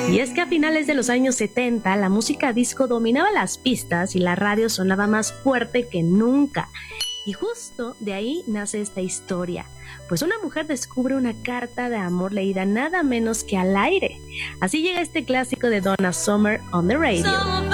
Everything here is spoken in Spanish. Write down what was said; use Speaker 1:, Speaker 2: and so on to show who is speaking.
Speaker 1: Y es que a finales de los años 70 la música disco dominaba las pistas y la radio sonaba más fuerte que nunca. Y justo de ahí nace esta historia, pues una mujer descubre una carta de amor leída nada menos que al aire. Así llega este clásico de Donna Summer on the radio.